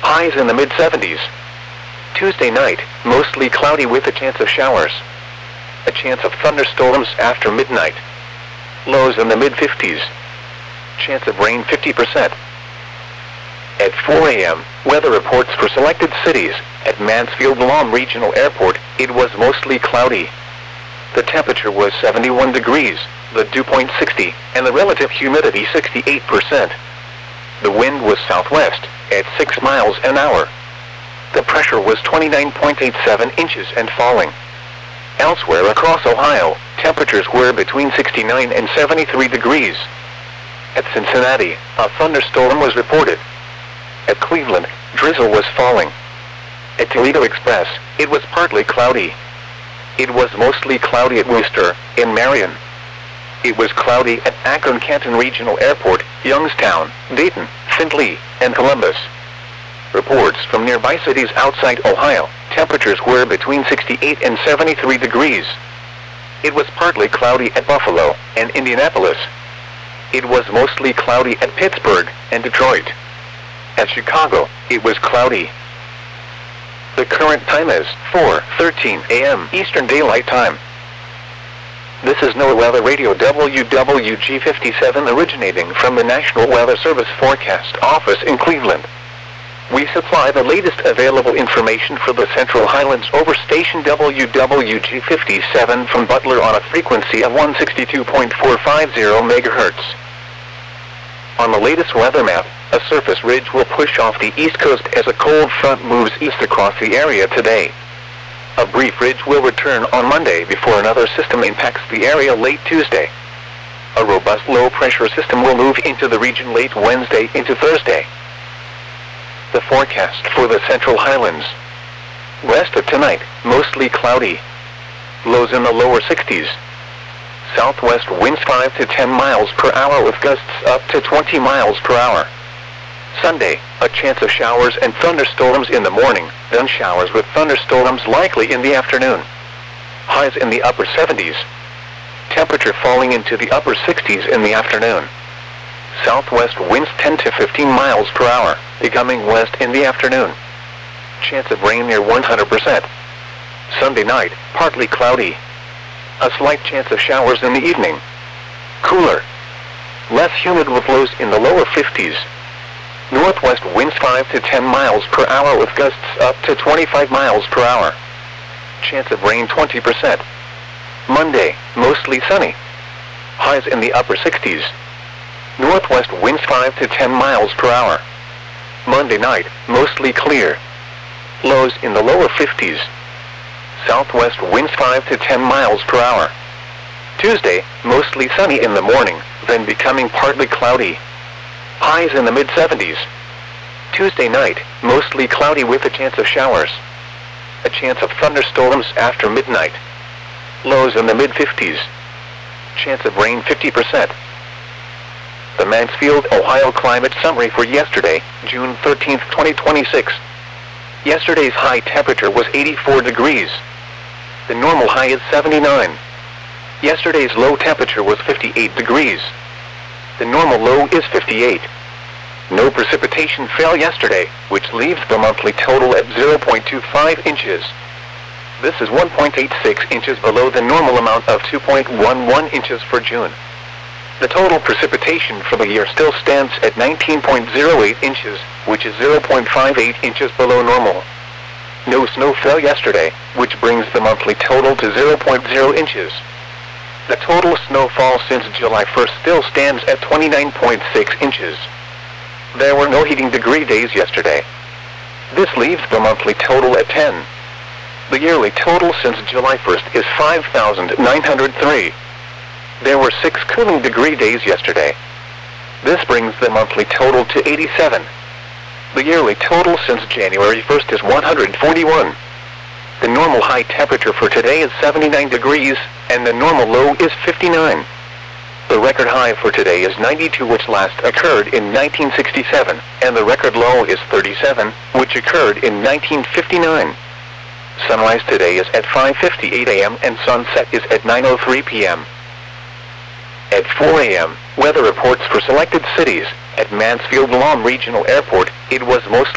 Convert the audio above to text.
highs in the mid-70s. Tuesday night, mostly cloudy with a chance of showers. A chance of thunderstorms after midnight. Lows in the mid-50s. Chance of rain 50%. At 4 a.m., weather reports for selected cities. At Mansfield Lahm Regional Airport, it was mostly cloudy. The temperature was 71 degrees, the dew point 60, and the relative humidity 68%. The wind was southwest, at 6 miles an hour. The pressure was 29.87 inches and falling. Elsewhere across Ohio, temperatures were between 69 and 73 degrees. At Cincinnati, a thunderstorm was reported. At Cleveland, drizzle was falling. At Toledo Express, it was partly cloudy. It was mostly cloudy at Worcester, in Marion. It was cloudy at Akron-Canton Regional Airport, Youngstown, Dayton, Findlay, and Columbus. Reports from nearby cities outside Ohio, temperatures were between 68 and 73 degrees. It was partly cloudy at Buffalo and Indianapolis. It was mostly cloudy at Pittsburgh and Detroit. At Chicago, it was cloudy. The current time is 4:13 a.m. Eastern Daylight Time. This is NOAA Weather Radio WWG57 originating from the National Weather Service Forecast Office in Cleveland. We supply the latest available information for the Central Highlands over station WWG57 from Butler on a frequency of 162.450 MHz. On the latest weather map, a surface ridge will push off the east coast as a cold front moves east across the area today. A brief ridge will return on Monday before another system impacts the area late Tuesday. A robust low-pressure system will move into the region late Wednesday into Thursday. The forecast for the Central Highlands. West of tonight, mostly cloudy. Lows in the lower 60s. Southwest winds 5 to 10 miles per hour with gusts up to 20 miles per hour. Sunday, a chance of showers and thunderstorms in the morning, then showers with thunderstorms likely in the afternoon. Highs in the upper 70s. Temperature falling into the upper 60s in the afternoon. Southwest winds 10 to 15 miles per hour, becoming west in the afternoon. Chance of rain near 100%. Sunday night, partly cloudy. A slight chance of showers in the evening. Cooler. Less humid with lows in the lower 50s. Northwest winds 5 to 10 miles per hour with gusts up to 25 miles per hour. Chance of rain 20%. Monday, mostly sunny. Highs in the upper 60s. Northwest winds 5 to 10 miles per hour. Monday night, mostly clear. Lows in the lower 50s. Southwest winds 5 to 10 miles per hour. Tuesday, mostly sunny in the morning, then becoming partly cloudy. Highs in the mid-70s. Tuesday night, mostly cloudy with a chance of showers. A chance of thunderstorms after midnight. Lows in the mid-50s. Chance of rain 50%. The Mansfield, Ohio climate summary for yesterday, June 13, 2026. Yesterday's high temperature was 84 degrees. The normal high is 79. Yesterday's low temperature was 58 degrees. The normal low is 58. No precipitation fell yesterday, which leaves the monthly total at 0.25 inches. This is 1.86 inches below the normal amount of 2.11 inches for June. The total precipitation for the year still stands at 19.08 inches, which is 0.58 inches below normal. No snow fell yesterday, which brings the monthly total to 0.0 inches. The total snowfall since July 1st still stands at 29.6 inches. There were no heating degree days yesterday. This leaves the monthly total at 10. The yearly total since July 1st is 5,903. There were 6 cooling degree days yesterday. This brings the monthly total to 87. The yearly total since January 1st is 141. The normal high temperature for today is 79 degrees, and the normal low is 59. The record high for today is 92, which last occurred in 1967, and the record low is 37, which occurred in 1959. Sunrise today is at 5:58 a.m. and sunset is at 9:03 p.m. At 4 a.m., weather reports for selected cities. At Mansfield Lahm Regional Airport, it was mostly